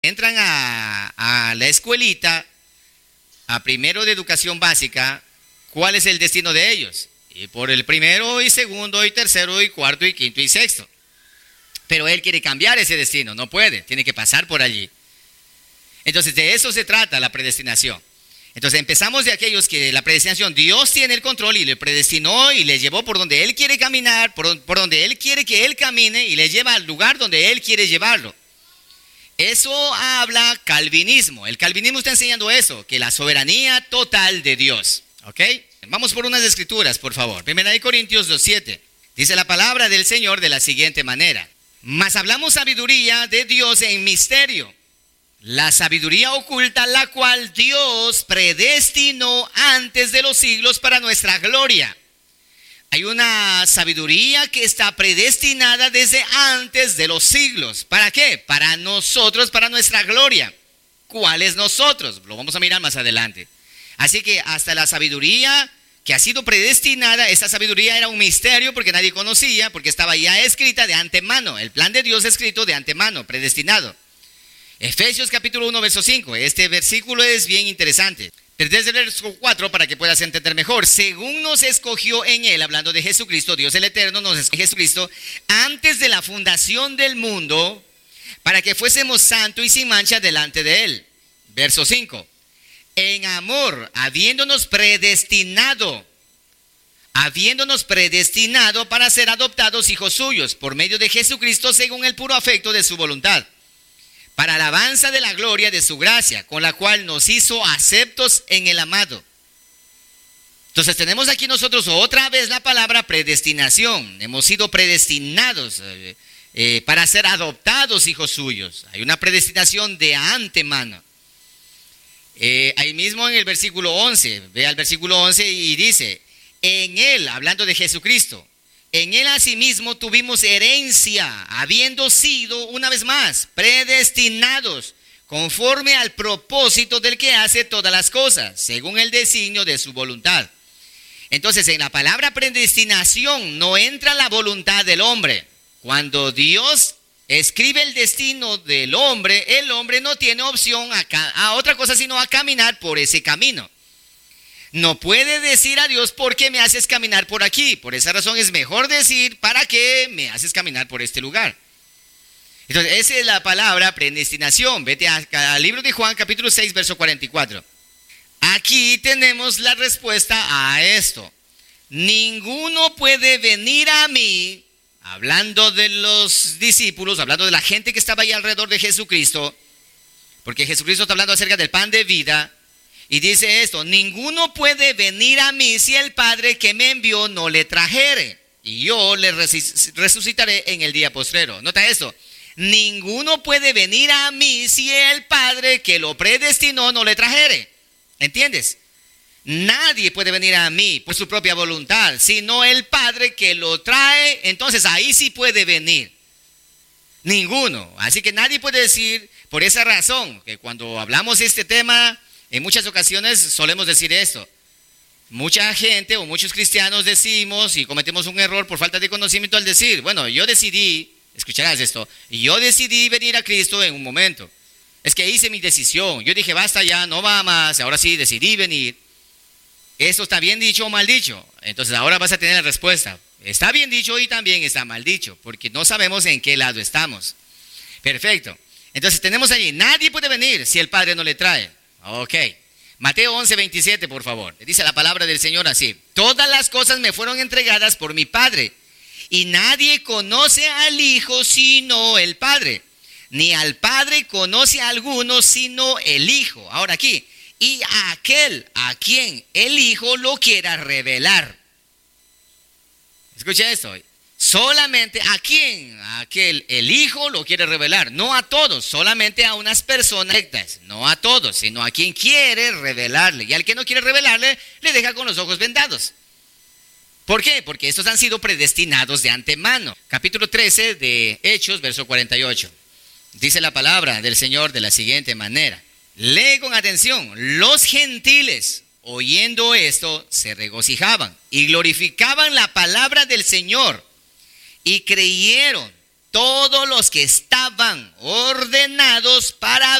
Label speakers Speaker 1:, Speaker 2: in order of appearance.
Speaker 1: entran a la escuelita, a primero de educación básica, ¿cuál es el destino de ellos? Y por el primero y segundo y tercero y cuarto y quinto y sexto. Pero él quiere cambiar ese destino, no puede, tiene que pasar por allí. Entonces de eso se trata la predestinación. Entonces empezamos de aquellos que la predestinación, Dios tiene el control y le predestinó y le llevó por donde Él quiere caminar, por donde Él quiere que Él camine y le lleva al lugar donde Él quiere llevarlo. Eso habla calvinismo. El calvinismo está enseñando eso, que la soberanía total de Dios. ¿Ok? Vamos por unas escrituras, por favor. 1 Corintios 2:7. Dice la palabra del Señor de la siguiente manera: mas hablamos sabiduría de Dios en misterio, la sabiduría oculta, la cual Dios predestinó antes de los siglos para nuestra gloria. Hay una sabiduría que está predestinada desde antes de los siglos. ¿Para qué? Para nosotros, para nuestra gloria. ¿Cuál es nosotros? Lo vamos a mirar más adelante. Así que hasta la sabiduría que ha sido predestinada, esa sabiduría era un misterio porque nadie conocía, porque estaba ya escrita de antemano. El plan de Dios escrito de antemano, predestinado. Efesios capítulo 1, verso 5. Este versículo es bien interesante. Desde el verso 4 para que puedas entender mejor. Según nos escogió en Él, hablando de Jesucristo, Dios el Eterno nos escogió en Jesucristo antes de la fundación del mundo, para que fuésemos santos y sin mancha delante de Él. Verso 5. En amor, habiéndonos predestinado para ser adoptados hijos suyos, por medio de Jesucristo, según el puro afecto de su voluntad, para alabanza de la gloria de su gracia, con la cual nos hizo aceptos en el amado. Entonces tenemos aquí nosotros otra vez la palabra predestinación. Hemos sido predestinados para ser adoptados hijos suyos. Hay una predestinación de antemano. Ahí mismo en el versículo 11, ve al versículo 11 y dice: en Él, hablando de Jesucristo, en Él asimismo tuvimos herencia, habiendo sido, una vez más, predestinados conforme al propósito del que hace todas las cosas, según el designio de su voluntad. Entonces, en la palabra predestinación no entra la voluntad del hombre. Cuando Dios escribe el destino del hombre, el hombre no tiene opción a otra cosa sino a caminar por ese camino. No puede decir a Dios: ¿por qué me haces caminar por aquí? Por esa razón es mejor decir: ¿para qué me haces caminar por este lugar? Entonces esa es la palabra predestinación. Vete al libro de Juan capítulo 6 verso 44. Aquí tenemos la respuesta a esto. Ninguno puede venir a mí, hablando de los discípulos, hablando de la gente que estaba ahí alrededor de Jesucristo, porque Jesucristo está hablando acerca del pan de vida. Y dice esto: ninguno puede venir a mí si el Padre que me envió no le trajere, y yo le resucitaré en el día postrero. Nota esto: ninguno puede venir a mí si el Padre que lo predestinó no le trajere. ¿Entiendes? Nadie puede venir a mí por su propia voluntad, sino el Padre que lo trae. Entonces ahí sí puede venir. Ninguno. Así que nadie puede decir, por esa razón, que cuando hablamos de este tema, en muchas ocasiones solemos decir esto. Mucha gente o muchos cristianos decimos y cometemos un error por falta de conocimiento al decir: bueno, yo decidí, escucharás esto, yo decidí venir a Cristo en un momento. Es que hice mi decisión, yo dije basta ya, no va más, ahora sí decidí venir. ¿Esto está bien dicho o mal dicho? Entonces ahora vas a tener la respuesta. Está bien dicho y también está mal dicho, porque no sabemos en qué lado estamos. Perfecto. Entonces tenemos allí: nadie puede venir si el Padre no le trae. Ok. Mateo 11:27, por favor. Dice la palabra del Señor así: todas las cosas me fueron entregadas por mi Padre, y nadie conoce al Hijo sino el Padre, ni al Padre conoce a alguno sino el Hijo. Ahora aquí: y a aquel a quien el Hijo lo quiera revelar. Escucha esto: solamente a quien aquel el Hijo lo quiere revelar, no a todos, solamente a unas personas rectas, no a todos, sino a quien quiere revelarle. Y al que no quiere revelarle, le deja con los ojos vendados. ¿Por qué? Porque estos han sido predestinados de antemano. Capítulo 13 de Hechos, verso 48. Dice la palabra del Señor de la siguiente manera. Lee con atención: los gentiles, oyendo esto, se regocijaban y glorificaban la palabra del Señor, y creyeron todos los que estaban ordenados para